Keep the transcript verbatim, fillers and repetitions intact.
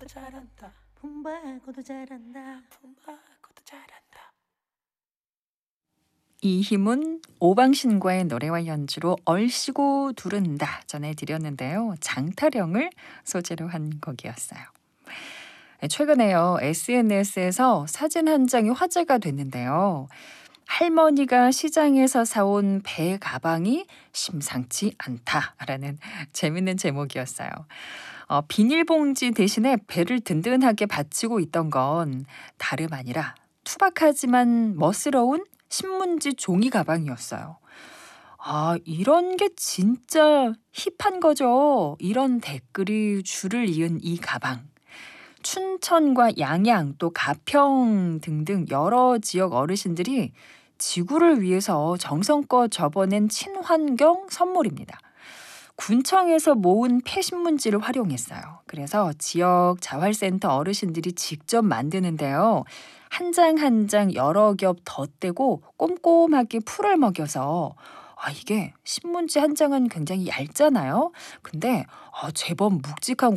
것도 잘한다. 품바고도 잘한다. 품바고도 잘한다. 이희문, 오방신과의 노래와 연주로 얼씨구 두른다 전해드렸는데요. 장타령을 소재로 한 곡이었어요. 최근에요, 에스엔에스에서 사진 한 장이 화제가 됐는데요. 할머니가 시장에서 사온 배 가방이 심상치 않다라는 재밌는 제목이었어요. 어, 비닐봉지 대신에 배를 든든하게 받치고 있던 건 다름 아니라 투박하지만 멋스러운 신문지 종이 가방이었어요. 아, 이런 게 진짜 힙한 거죠. 이런 댓글이 줄을 이은 이 가방. 춘천과 양양 또 가평 등등 여러 지역 어르신들이 지구를 위해서 정성껏 접어낸 친환경 선물입니다. 군청에서 모은 폐신문지를 활용했어요. 그래서 지역 자활센터 어르신들이 직접 만드는데요. 한 장 한 장 여러 겹 덧대고 꼼꼼하게 풀을 먹여서 아, 이게 신문지 한 장은 굉장히 얇잖아요. 근데 아, 제법 묵직한